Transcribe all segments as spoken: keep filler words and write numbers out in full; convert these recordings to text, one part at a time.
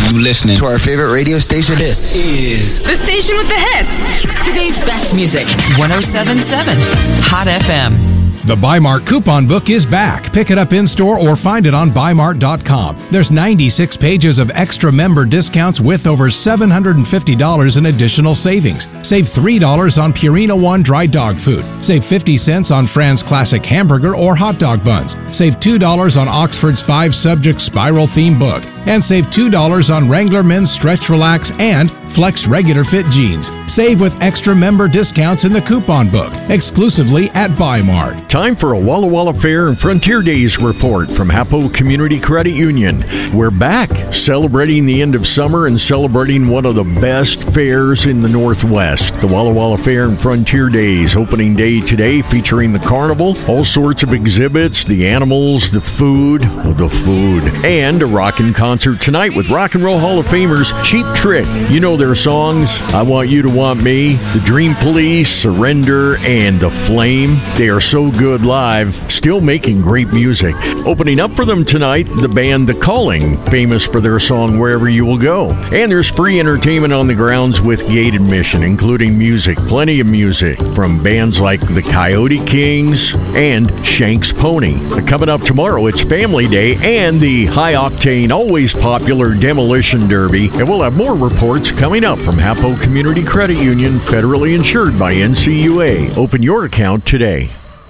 You listening to our favorite radio station? This is the station with the hits. Today's best music. one oh seven point seven Hot F M. The Bi-Mart coupon book is back. Pick it up in-store or find it on Bi Mart dot com. There's ninety-six pages of extra member discounts with over seven hundred fifty dollars in additional savings. Save three dollars on Purina One dry dog food. Save fifty cents on Fran's Classic hamburger or hot dog buns. Save two dollars on Oxford's five-subject spiral theme book. And save two dollars on Wrangler Men's Stretch Relax and Flex Regular Fit jeans. Save with extra member discounts in the coupon book, exclusively at Bi-Mart. Time for a Walla Walla Fair and Frontier Days report from Hapo Community Credit Union. We're back, celebrating the end of summer and celebrating one of the best fairs in the Northwest. The Walla Walla Fair and Frontier Days, opening day today, featuring the carnival, all sorts of exhibits, the animals, the food, the food, and a rockin' concert tonight with Rock and Roll Hall of Famers Cheap Trick. You know their songs, I Want You to Want Me, The Dream Police, Surrender, and The Flame. They are so good live, still making great music. Opening up for them tonight, the band The Calling, famous for their song Wherever You Will Go. And there's free entertainment on the grounds with gate admission, including music, plenty of music from bands like the Coyote Kings and Shanks Pony. Coming up tomorrow, it's Family Day and the high octane, always popular Demolition Derby. And we'll have more reports coming up from Hapo Community Credit Union, federally insured by N C U A. Open your account today.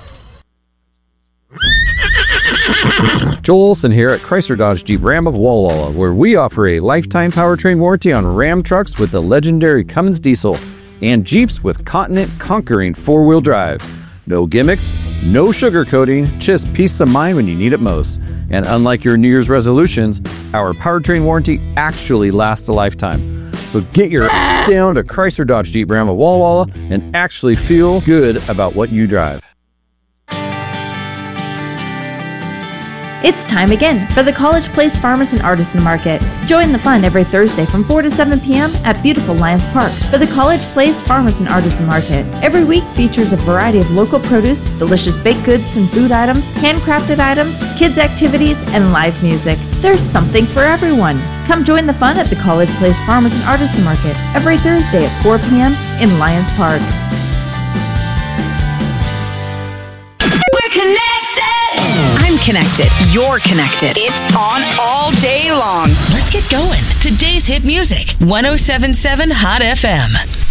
Joel Olson here at Chrysler Dodge Jeep Ram of Walla Walla, where we offer a lifetime powertrain warranty on Ram trucks with the legendary Cummins diesel and Jeeps with Continent conquering four-wheel drive. No gimmicks, no sugarcoating, just peace of mind when you need it most. And unlike your New Year's resolutions, our powertrain warranty actually lasts a lifetime. So get your down to Chrysler Dodge Jeep Ram of Walla Walla and actually feel good about what you drive. It's time again for the College Place Farmers and Artisan Market. Join the fun every Thursday from four to seven p.m. at beautiful Lions Park for the College Place Farmers and Artisan Market. Every week features a variety of local produce, delicious baked goods and food items, handcrafted items, kids' activities, and live music. There's something for everyone. Come join the fun at the College Place Farmers and Artisan Market every Thursday at four p.m. in Lions Park. We're connected. I'm connected. You're connected. It's on all day long. Let's get going. Today's hit music. one oh seven point seven Hot F M.